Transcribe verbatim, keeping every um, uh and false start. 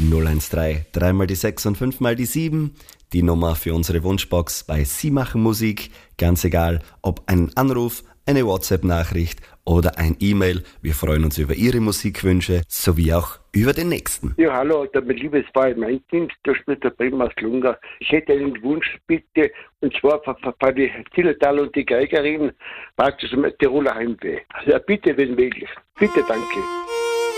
null eins drei, drei mal die sechs und fünf mal die sieben. Die Nummer für unsere Wunschbox bei Sie machen Musik. Ganz egal, ob ein Anruf, eine WhatsApp-Nachricht oder ein E-Mail. Wir freuen uns über Ihre Musikwünsche sowie auch über den nächsten. Ja, hallo, da mein liebes Paar mein Dienst, da spielt der Bremer aus Lunga. Ich hätte einen Wunsch bitte, und zwar von die Zillertal und die Geigerin, praktisch im Tiroler Heimweh. Also bitte, wenn möglich. Bitte, danke.